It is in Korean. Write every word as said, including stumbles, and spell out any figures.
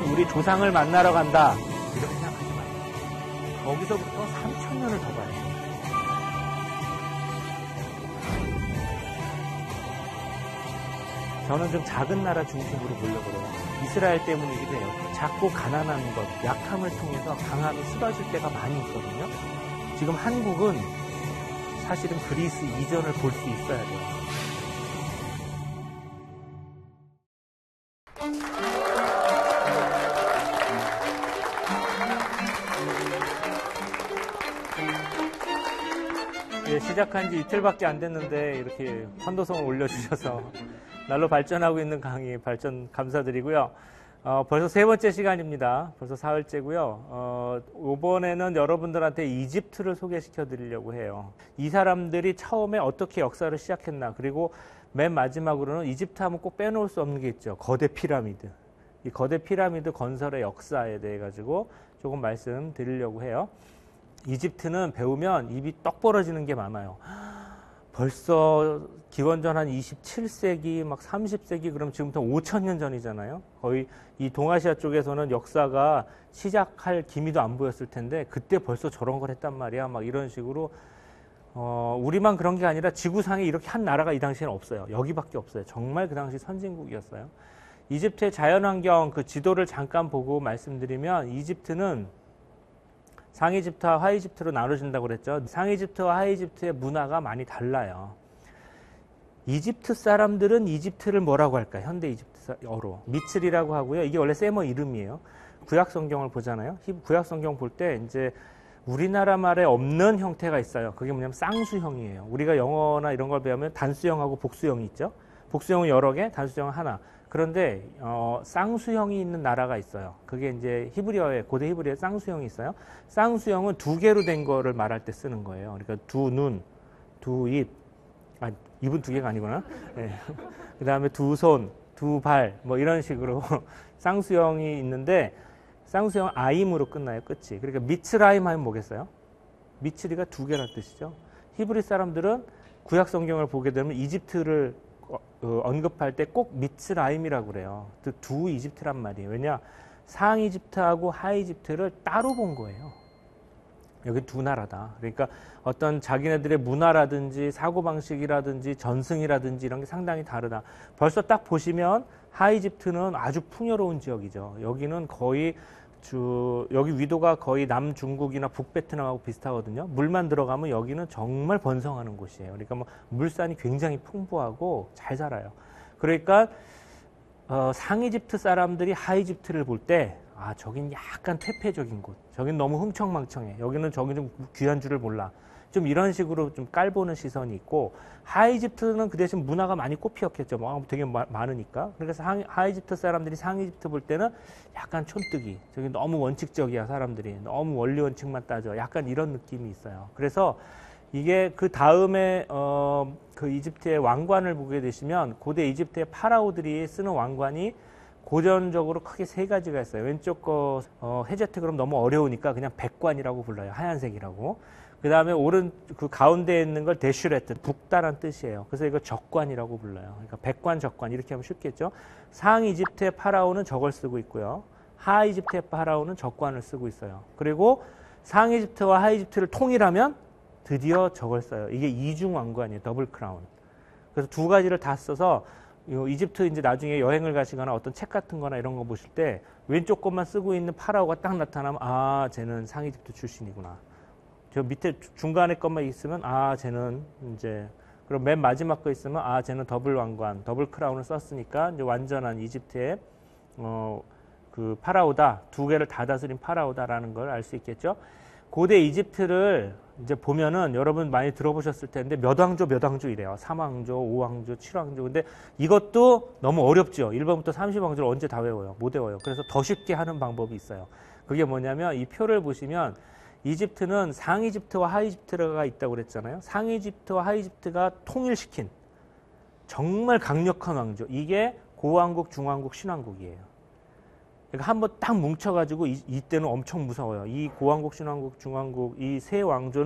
우리 조상을 만나러 간다 이렇게 생각하지 마세요. 거기서부터 삼천 년을 더 가야 돼요. 저는 좀 작은 나라 중심으로 보려고 그래요. 이스라엘 때문이기도 해요. 작고 가난한 것, 약함을 통해서 강함이 쏟아질 때가 많이 있거든요. 지금 한국은 사실은 그리스 이전을 볼 수 있어야 돼요. 예, 시작한 지 이틀밖에 안 됐는데 이렇게 환도성을 올려주셔서 날로 발전하고 있는 강의 발전 감사드리고요. 어, 벌써 세 번째 시간입니다. 벌써 사흘째고요. 어, 이번에는 여러분들한테 이집트를 소개시켜 드리려고 해요. 이 사람들이 처음에 어떻게 역사를 시작했나, 그리고 맨 마지막으로는 이집트 하면 꼭 빼놓을 수 없는 게 있죠. 거대 피라미드. 이 거대 피라미드 건설의 역사에 대해 가지고 조금 말씀드리려고 해요. 이집트는 배우면 입이 떡 벌어지는 게 많아요. 벌써 기원전 한 이십칠 세기, 막 삼십 세기, 그럼 지금부터 오천 년 전이잖아요. 거의 이 동아시아 쪽에서는 역사가 시작할 기미도 안 보였을 텐데 그때 벌써 저런 걸 했단 말이야. 막 이런 식으로 어, 우리만 그런 게 아니라 지구상에 이렇게 한 나라가 이 당시에는 없어요. 여기밖에 없어요. 정말 그 당시 선진국이었어요. 이집트의 자연환경 그 지도를 잠깐 보고 말씀드리면 이집트는 상이집트와 하이집트로 나눠진다고 그랬죠. 상이집트와 하이집트의 문화가 많이 달라요. 이집트 사람들은 이집트를 뭐라고 할까? 현대 이집트어로 미츠리라고 하고요. 이게 원래 세머 이름이에요. 구약 성경을 보잖아요. 구약 성경 볼 때 이제 우리나라 말에 없는 형태가 있어요. 그게 뭐냐면 쌍수형이에요. 우리가 영어나 이런 걸 배우면 단수형하고 복수형이 있죠. 복수형은 여러 개, 단수형은 하나. 그런데 어, 쌍수형이 있는 나라가 있어요. 그게 이제 히브리어에, 고대 히브리어에 쌍수형이 있어요. 쌍수형은 두 개로 된 거를 말할 때 쓰는 거예요. 그러니까 두 눈, 두 입, 아, 입은 두 개가 아니구나. 네. 그 다음에 두 손, 두 발, 뭐 이런 식으로 쌍수형이 있는데 쌍수형 아임으로 끝나요, 끝이. 그러니까 미츠라임 하면 뭐겠어요? 미츠리가 두 개란 뜻이죠. 히브리 사람들은 구약 성경을 보게 되면 이집트를 어, 언급할 때 꼭 미츠라임이라고 그래요. 두 이집트란 말이에요. 왜냐? 상이집트하고 하이집트를 따로 본 거예요. 여기 두 나라다. 그러니까 어떤 자기네들의 문화라든지 사고방식이라든지 전승이라든지 이런 게 상당히 다르다. 벌써 딱 보시면 하이집트는 아주 풍요로운 지역이죠. 여기는 거의 주, 여기 위도가 거의 남중국이나 북베트남하고 비슷하거든요. 물만 들어가면 여기는 정말 번성하는 곳이에요. 그러니까 뭐 물산이 굉장히 풍부하고 잘 살아요. 그러니까 어, 상이집트 사람들이 하이집트를 볼 때 아, 저긴 약간 퇴폐적인 곳. 저긴 너무 흥청망청해. 여기는 저기 좀 귀한 줄을 몰라. 좀 이런 식으로 좀 깔보는 시선이 있고, 하이집트는 그 대신 문화가 많이 꽃피었겠죠. 뭐 되게 마, 많으니까. 그래서 하, 하이집트 사람들이 상이집트 볼 때는 약간 촌뜨기. 저기 너무 원칙적이야, 사람들이. 너무 원리 원칙만 따져. 약간 이런 느낌이 있어요. 그래서 이게 그 다음에 어, 그 이집트의 왕관을 보게 되시면 고대 이집트의 파라오들이 쓰는 왕관이 고전적으로 크게 세 가지가 있어요. 왼쪽 거 어, 헤제트 그럼 너무 어려우니까 그냥 백관이라고 불러요. 하얀색이라고. 그 다음에 오른 그 가운데에 있는 걸 데슈레트, 북다란 뜻이에요. 그래서 이거 적관이라고 불러요. 그러니까 백관, 적관 이렇게 하면 쉽겠죠. 상 이집트의 파라오는 저걸 쓰고 있고요. 하 이집트의 파라오는 적관을 쓰고 있어요. 그리고 상 이집트와 하 이집트를 통일하면 드디어 저걸 써요. 이게 이중 왕관이에요. 더블 크라운. 그래서 두 가지를 다 써서 이집트 이제 나중에 여행을 가시거나 어떤 책 같은 거나 이런 거 보실 때 왼쪽 것만 쓰고 있는 파라오가 딱 나타나면 아, 쟤는 상이집트 출신이구나. 저 밑에 중간에 것만 있으면 아, 쟤는 이제, 그럼 맨 마지막 거 있으면 아, 쟤는 더블 왕관, 더블 크라운을 썼으니까 이제 완전한 이집트의 어, 그 파라오다. 두 개를 다 다스린 파라오다라는 걸 알 수 있겠죠. 고대 이집트를 이제 보면은 여러분 많이 들어보셨을 텐데 몇 왕조 몇 왕조 이래요. 삼 왕조, 오 왕조, 칠 왕조. 근데 이것도 너무 어렵죠. 일 번부터 삼십 왕조를 언제 다 외워요? 못 외워요. 그래서 더 쉽게 하는 방법이 있어요. 그게 뭐냐면 이 표를 보시면 이집트는 상이집트와 하이집트가 있다고 그랬잖아요. 상이집트와 하이집트가 통일시킨 정말 강력한 왕조. 이게 고왕국, 중왕국, 신왕국이에요. 그러니까 한번 딱 뭉쳐가지고 이, 이때는 엄청 무서워요. 이 고왕국, 신왕국, 중왕국 이 세 왕조는